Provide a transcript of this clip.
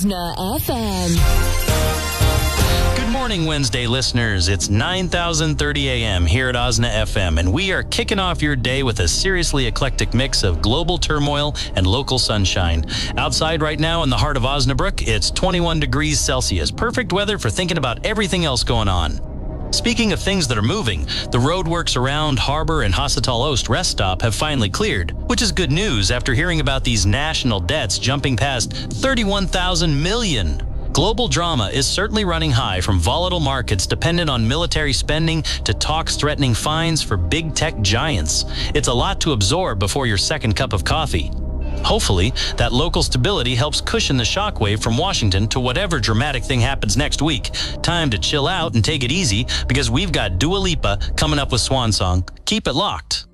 Osna FM. Good morning, Wednesday listeners. It's 9,030 a.m. here at Osna FM, and we are kicking off your day with a seriously eclectic mix of global turmoil and local sunshine. Outside right now in the heart of Osnabrück, it's 21 degrees Celsius. Perfect weather for thinking about everything else going on. Speaking of things that are moving, the roadworks around Harbor and Hospital Oost rest stop have finally cleared, which is good news after hearing about these national debts jumping past 31,000 million. Global drama is certainly running high, from volatile markets dependent on military spending to talks threatening fines for big tech giants. It's a lot to absorb before your second cup of coffee. Hopefully, that local stability helps cushion the shockwave from Washington to whatever dramatic thing happens next week. Time to chill out and take it easy, because we've got Dua Lipa coming up with Swan Song. Keep it locked.